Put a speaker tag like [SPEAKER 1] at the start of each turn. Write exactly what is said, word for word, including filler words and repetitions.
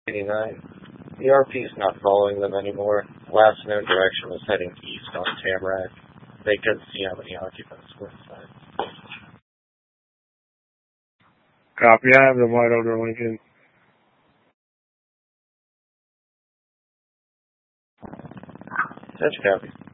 [SPEAKER 1] eighty-nine. The R P is not following them anymore. Last known direction was heading east on Tamarack. They couldn't see how many occupants were inside.
[SPEAKER 2] Copy. I have the White Elder Lincoln.
[SPEAKER 1] Such copy.